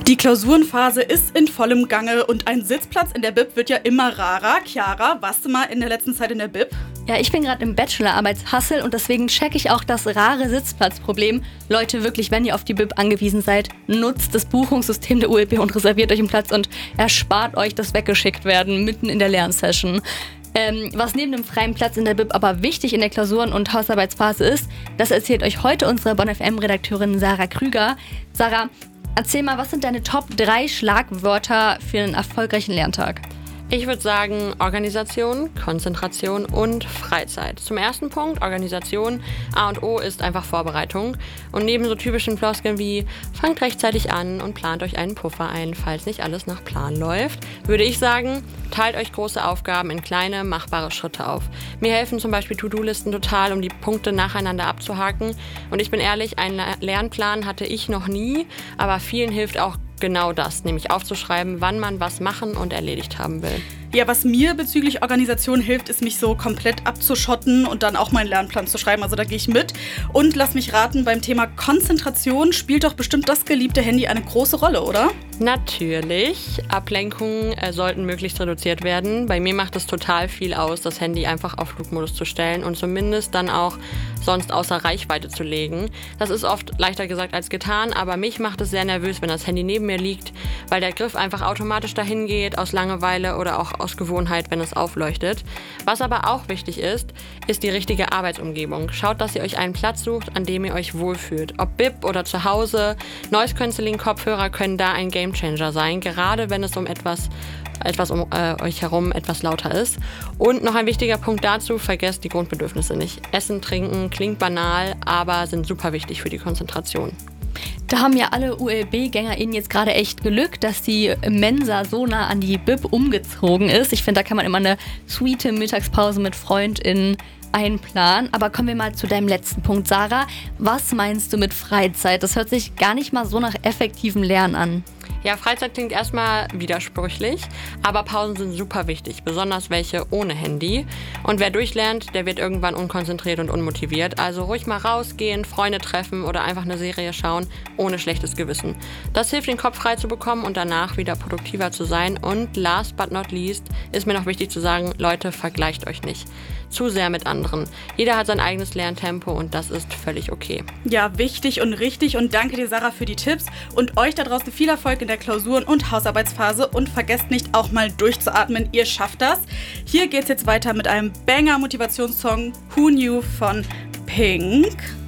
Die Klausurenphase ist in vollem Gange und ein Sitzplatz in der Bib wird ja immer rarer. Chiara, warst du mal in der letzten Zeit in der Bib? Ja, ich bin gerade im Bachelorarbeitshustle und deswegen checke ich auch das rare Sitzplatzproblem. Leute, wirklich, wenn ihr auf die Bib angewiesen seid, nutzt das Buchungssystem der ULB und reserviert euch einen Platz und erspart euch das weggeschickt werden mitten in der Lernsession. Was neben dem freien Platz in der Bib aber wichtig in der Klausuren- und Hausarbeitsphase ist, das erzählt euch heute unsere Bonn FM-Redakteurin Sarah Krüger. Sarah, erzähl mal, was sind deine Top 3 Schlagwörter für einen erfolgreichen Lerntag? Ich würde sagen Organisation, Konzentration und Freizeit. Zum ersten Punkt, Organisation. A und O ist einfach Vorbereitung. Und neben so typischen Floskeln wie fangt rechtzeitig an und plant euch einen Puffer ein, falls nicht alles nach Plan läuft, würde ich sagen, teilt euch große Aufgaben in kleine, machbare Schritte auf. Mir helfen zum Beispiel To-Do-Listen total, um die Punkte nacheinander abzuhaken. Und ich bin ehrlich, einen Lernplan hatte ich noch nie, aber vielen hilft auch genau das, nämlich aufzuschreiben, wann man was machen und erledigt haben will. Ja, was mir bezüglich Organisation hilft, ist, mich so komplett abzuschotten und dann auch meinen Lernplan zu schreiben. Also da gehe ich mit. Und lass mich raten, beim Thema Konzentration spielt doch bestimmt das geliebte Handy eine große Rolle, oder? Natürlich. Ablenkungen sollten möglichst reduziert werden. Bei mir macht es total viel aus, das Handy einfach auf Flugmodus zu stellen und zumindest dann auch sonst außer Reichweite zu legen. Das ist oft leichter gesagt als getan, aber mich macht es sehr nervös, wenn das Handy neben mir liegt, weil der Griff einfach automatisch dahin geht, aus Langeweile oder auch aus Gewohnheit, wenn es aufleuchtet. Was aber auch wichtig ist die richtige Arbeitsumgebung. Schaut, dass ihr euch einen Platz sucht, an dem ihr euch wohlfühlt. Ob Bib oder zu Hause, Noise-Canceling-Kopfhörer können da ein Gamechanger sein, gerade wenn es um etwas um euch herum etwas lauter ist. Und noch ein wichtiger Punkt dazu, vergesst die Grundbedürfnisse nicht. Essen, Trinken klingt banal, aber sind super wichtig für die Konzentration. Da haben ja alle ULB-GängerInnen jetzt gerade echt Glück, dass die Mensa so nah an die Bib umgezogen ist. Ich finde, da kann man immer eine sweete Mittagspause mit FreundInnen einplanen. Aber kommen wir mal zu deinem letzten Punkt, Sarah. Was meinst du mit Freizeit? Das hört sich gar nicht mal so nach effektivem Lernen an. Ja, Freizeit klingt erstmal widersprüchlich, aber Pausen sind super wichtig, besonders welche ohne Handy. Und wer durchlernt, der wird irgendwann unkonzentriert und unmotiviert. Also ruhig mal rausgehen, Freunde treffen oder einfach eine Serie schauen, ohne schlechtes Gewissen. Das hilft, den Kopf frei zu bekommen und danach wieder produktiver zu sein. Und last but not least ist mir noch wichtig zu sagen, Leute, vergleicht euch nicht zu sehr mit anderen. Jeder hat sein eigenes Lerntempo und das ist völlig okay. Ja, wichtig und richtig und danke dir, Sarah, für die Tipps und euch da draußen viel Erfolg in der Klausuren- und Hausarbeitsphase und vergesst nicht auch mal durchzuatmen, ihr schafft das. Hier geht's jetzt weiter mit einem Banger-Motivationssong Who Knew von Pink.